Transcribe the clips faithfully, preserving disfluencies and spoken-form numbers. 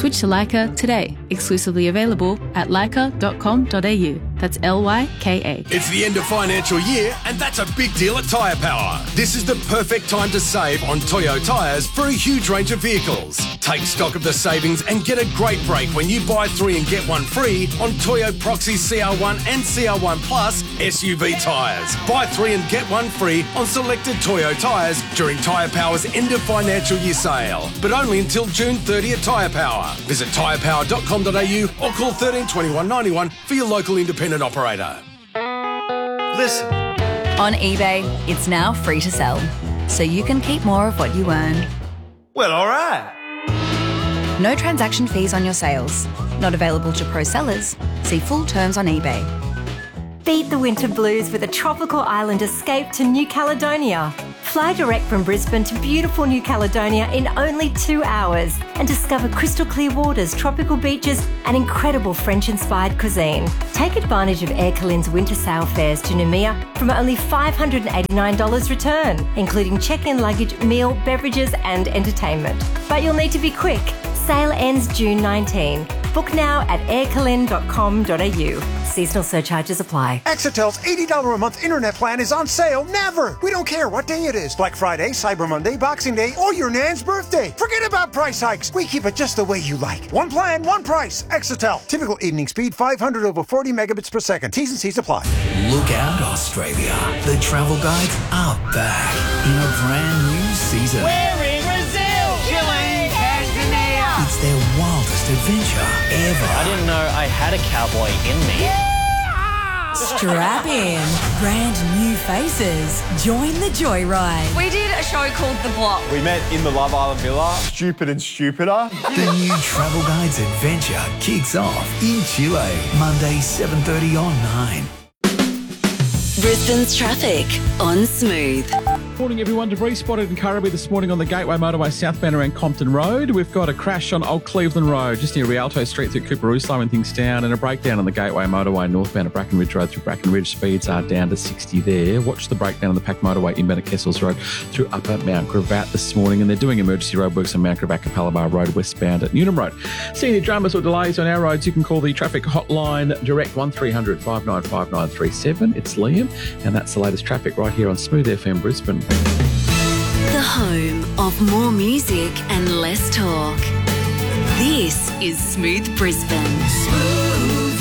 Switch to Leica today. Exclusively available at leica dot com dot a u. That's L Y K A. It's the end of financial year, and that's a big deal at Tyre Power. This is the perfect time to save on Toyo tyres for a huge range of vehicles. Take stock of the savings and get a great break when you buy three and get one free on Toyo Proxy C R one and C R one Plus S U V tyres. Buy three and get one free on selected Toyo tyres during Tyre Power's end of financial year sale, but only until June thirtieth at Tyre Power. Visit tyre power dot com dot a u or call thirteen twenty-one ninety-one for your local independent operator. Listen. On eBay, it's now free to sell, so you can keep more of what you earn. Well, all right. No transaction fees on your sales. Not available to pro sellers. See full terms on eBay. Beat the winter blues with a tropical island escape to New Caledonia. Fly direct from Brisbane to beautiful New Caledonia in only two hours and discover crystal clear waters, tropical beaches and incredible French-inspired cuisine. Take advantage of Air Calin's winter sail fares to Noumea from only five hundred eighty-nine dollars return, including check-in luggage, meal, beverages and entertainment. But you'll need to be quick. Sale ends June nineteenth. Book now at air calin dot com dot a u. Seasonal surcharges apply. Exitel's eighty dollars a month internet plan is on sale never. We don't care what day it is. Black Friday, Cyber Monday, Boxing Day, or your Nan's birthday. Forget about price hikes. We keep it just the way you like. One plan, one price. Exitel. Typical evening speed five hundred over forty megabits per second. T's and C's apply. Look out, Australia. The travel guides are back in a brand new season. We're in Brazil, Chile, Tanzania. It's their wildest adventure ever. I didn't know I had a cowboy in me. Yeah! Strap in. Brand new faces. Join the joyride. We did a show called The Block. We met in the Love Island Villa. Stupid and stupider. The new Travel Guides adventure kicks off in Chile. Monday, seven thirty on nine. Brisbane's traffic on Smooth. Morning everyone, debris spotted in Currabee this morning on the Gateway Motorway southbound around Compton Road. We've got a crash on Old Cleveland Road just near Rialto Street through Cooperoo, slowing things down, and a breakdown on the Gateway Motorway northbound at Brackenridge Road through Brackenridge. Speeds are down to sixty there. Watch the breakdown on the Pack Motorway inbound at Kessels Road through Upper Mount Gravatt this morning, and they're doing emergency roadworks on Mount Gravatt Capalaba Road westbound at Newnham Road. Seeing any dramas or delays on our roads, you can call the traffic hotline direct one three hundred five nine five nine three seven. It's Liam, and that's the latest traffic right here on Smooth F M Brisbane. The home of more music and less talk. This is Smooth Brisbane. Smooth.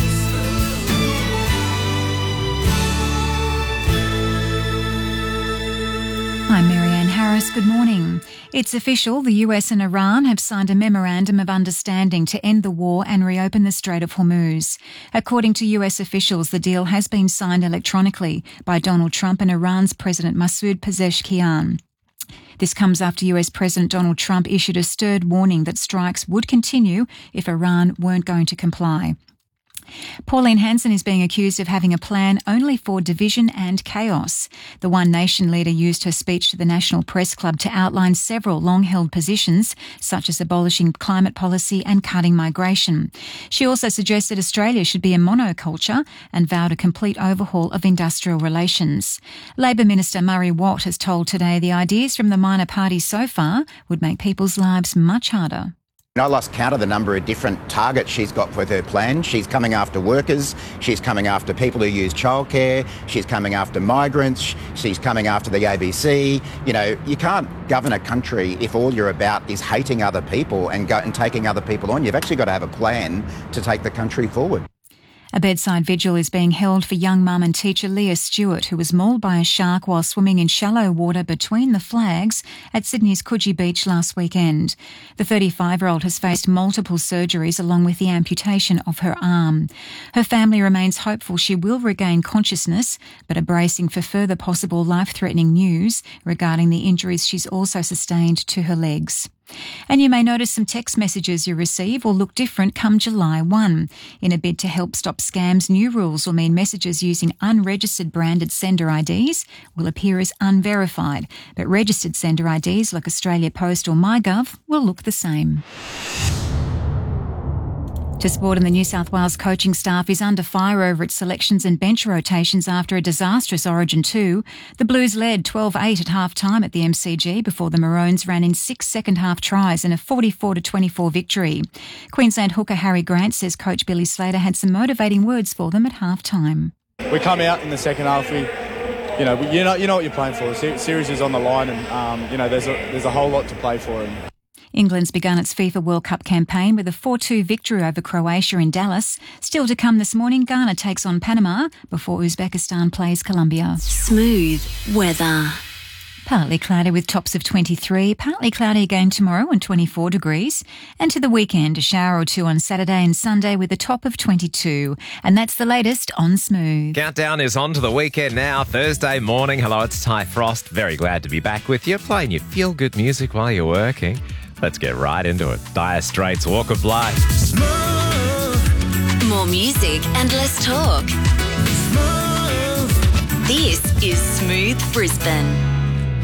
I'm Marianne Harris. Good morning. It's official. The U S and Iran have signed a memorandum of understanding to end the war and reopen the Strait of Hormuz. According to U S officials, the deal has been signed electronically by Donald Trump and Iran's President Masoud Pezeshkian. This comes after U S President Donald Trump issued a stirred warning that strikes would continue if Iran weren't going to comply. Pauline Hanson is being accused of having a plan only for division and chaos. The One Nation leader used her speech to the National Press Club to outline several long-held positions, such as abolishing climate policy and cutting migration. She also suggested Australia should be a monoculture and vowed a complete overhaul of industrial relations. Labor Minister Murray Watt has told Today the ideas from the minor parties so far would make people's lives much harder. I lost count of the number of different targets she's got with her plan. She's coming after workers, she's coming after people who use childcare, she's coming after migrants, she's coming after the A B C. You know, you can't govern a country if all you're about is hating other people and, go, and taking other people on. You've actually got to have a plan to take the country forward. A bedside vigil is being held for young mum and teacher Leah Stewart, who was mauled by a shark while swimming in shallow water between the flags at Sydney's Coogee Beach last weekend. The thirty-five-year-old has faced multiple surgeries along with the amputation of her arm. Her family remains hopeful she will regain consciousness, but are bracing for further possible life-threatening news regarding the injuries she's also sustained to her legs. And you may notice some text messages you receive will look different come July first. In a bid to help stop scams, new rules will mean messages using unregistered branded sender I Ds will appear as unverified, but registered sender I Ds like Australia Post or MyGov will look the same. To sport, and the New South Wales coaching staff is under fire over its selections and bench rotations after a disastrous Origin two. The Blues led twelve eight at half-time at the M C G before the Maroons ran in six second-half tries in a forty-four to twenty-four victory. Queensland hooker Harry Grant says coach Billy Slater had some motivating words for them at half-time. We come out in the second half, we, you know, you know, you know what you're playing for. The series is on the line, and um, you know, there's a there's a whole lot to play for. And England's begun its FIFA World Cup campaign with a four two victory over Croatia in Dallas. Still to come this morning, Ghana takes on Panama before Uzbekistan plays Colombia. Smooth weather. Partly cloudy with tops of twenty-three, partly cloudy again tomorrow and twenty-four degrees. And to the weekend, a shower or two on Saturday and Sunday with a top of twenty-two. And that's the latest on Smooth. Countdown is on to the weekend now, Thursday morning. Hello, it's Ty Frost. Very glad to be back with you, playing your feel-good music while you're working. Let's get right into it. Dire Straits, Walk of Life. Smooth. More music and less talk. Smooth. This is Smooth Brisbane.